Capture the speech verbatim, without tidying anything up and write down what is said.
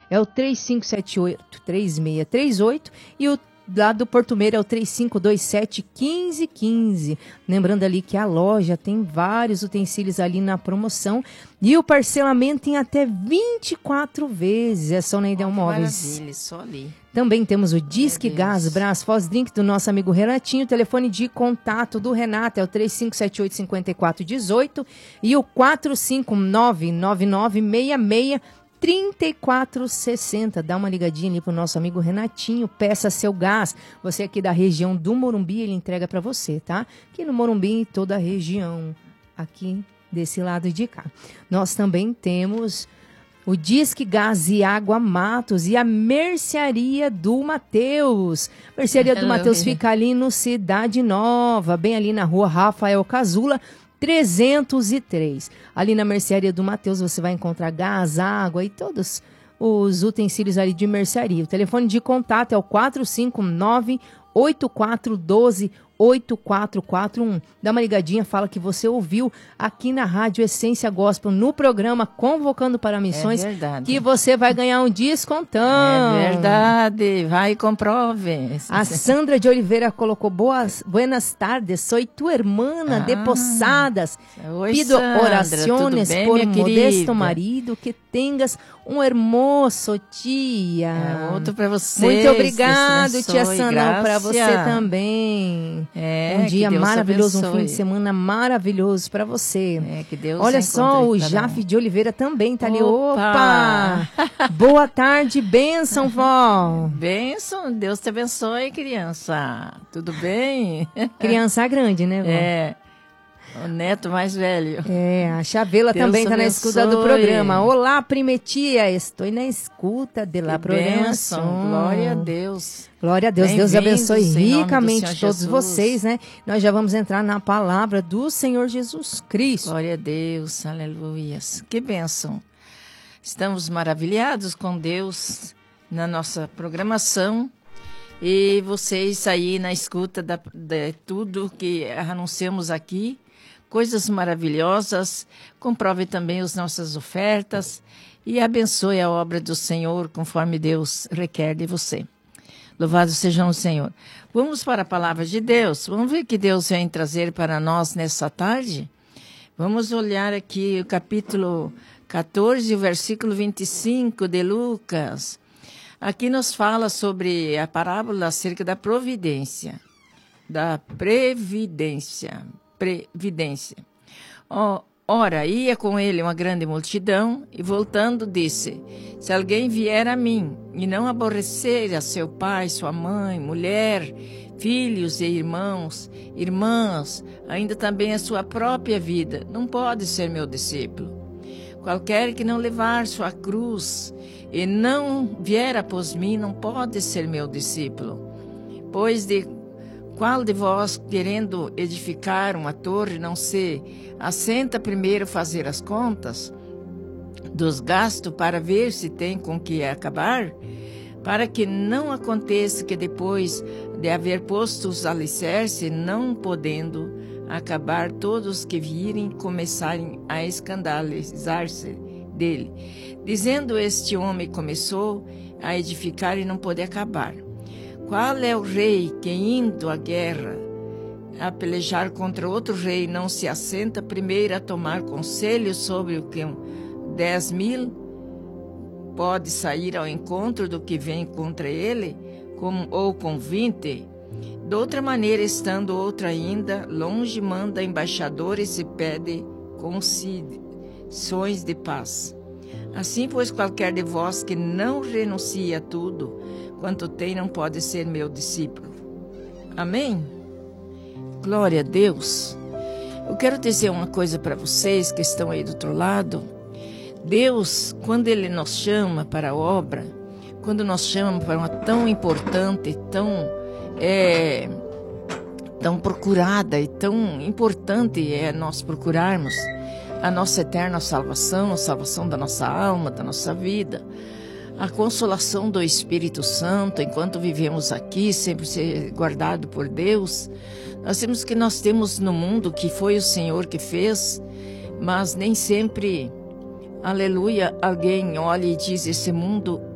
é o três cinco sete oito, três seis três oito e o lá do Porto Meira é o três cinco dois sete, um cinco um cinco. Lembrando ali que a loja tem vários utensílios ali na promoção e o parcelamento em até vinte e quatro vezes. É só na Ideal Móveis. Maravilha, só ali. Também temos o Disque Gás Brasfoz Drink do nosso amigo Renatinho. O telefone de contato do Renato é o três cinco sete oito, cinco quatro um oito e o quatro cinco nove nove nove seis seis trinta e quatro sessenta. Dá uma ligadinha ali pro nosso amigo Renatinho, peça seu gás. Você aqui da região do Morumbi, ele entrega para você, tá? Aqui no Morumbi, toda a região, aqui desse lado de cá. Nós também temos o Disque Gás e Água Matos e a Mercearia do Mateus. Mercearia do Mateus fica ali no Cidade Nova, bem ali na rua Rafael Casula, trezentos e três. Ali na Mercearia do Mateus você vai encontrar gás, água e todos os utensílios ali de mercearia. O telefone de contato é o quatro cinco nove, oito quatro um dois, oito quatro quatro um. Dá uma ligadinha, fala que você ouviu aqui na Rádio Essência Gospel, no programa Convocando para Missões, é verdade, que você vai ganhar um descontão. É verdade, vai e comprove. A Sandra de Oliveira colocou boas, buenas tardes, soy tu hermana ah, de Posadas. Oi, Pido Sandra, oraciones bem, por minha modesto querida? marido, que tengas um hermoso tia. É, outro para você. Muito obrigado, tia Sandra, para você também. É, um dia maravilhoso, abençoe. um fim de semana maravilhoso para você. É, que Deus Olha só, o cada Jaffe um. de Oliveira também tá ali. Opa! Opa! Boa tarde, bênção, vó. Bênção, Deus te abençoe, criança. Tudo bem? Criança grande, né, vó? É. O neto mais velho. É, a Chavela Deus também está na escuta do abençoe. programa. Olá, primetia, estou na escuta de la programação. Bênção, glória a Deus. Glória a Deus, Deus abençoe Bem-vindos, em nome do ricamente Senhor todos Jesus. vocês, né? Nós já vamos entrar na palavra do Senhor Jesus Cristo. Glória a Deus, aleluia. Que bênção. Estamos maravilhados com Deus na nossa programação. E vocês aí na escuta da, de tudo que anunciamos aqui, coisas maravilhosas, comprove também as nossas ofertas e abençoe a obra do Senhor conforme Deus requer de você. Louvado seja o Senhor. Vamos para a palavra de Deus. Vamos ver o que Deus vem trazer para nós nessa tarde? Vamos olhar aqui o capítulo catorze, o versículo vinte e cinco de Lucas. Aqui nos fala sobre a parábola acerca da providência, da previdência. Previdência. Oh, ora, ia com ele uma grande multidão e, voltando, disse: se alguém vier a mim e não aborrecer a seu pai, sua mãe, mulher, filhos e irmãos, irmãs, ainda também a sua própria vida, não pode ser meu discípulo. Qualquer que não levar sua cruz e não vier após mim, não pode ser meu discípulo. Pois de qual de vós, querendo edificar uma torre, não se assenta primeiro fazer as contas dos gastos para ver se tem com que acabar? Para que não aconteça que depois de haver posto os alicerces, não podendo acabar, todos que virem começarem a escandalizar-se dele. Dizendo, este homem começou a edificar e não pôde acabar. Qual é o rei que, indo à guerra, a pelejar contra outro rei, não se assenta primeiro a tomar conselho sobre o que dez mil pode sair ao encontro do que vem contra ele, com, ou com vinte? De outra maneira, estando outra ainda longe, manda embaixadores e pede concessões de paz. Assim, pois, qualquer de vós que não renuncie a tudo quanto tem, não pode ser meu discípulo. Amém? Glória a Deus. Eu quero dizer uma coisa para vocês que estão aí do outro lado. Deus, quando Ele nos chama para a obra, quando nos chama para uma tão importante, tão, é, tão procurada e tão importante é nós procurarmos a nossa eterna salvação, a salvação da nossa alma, da nossa vida, a consolação do Espírito Santo, enquanto vivemos aqui, sempre ser guardado por Deus. Nós temos que nós temos no mundo que foi o Senhor que fez, mas nem sempre, aleluia, alguém olha e diz, esse mundo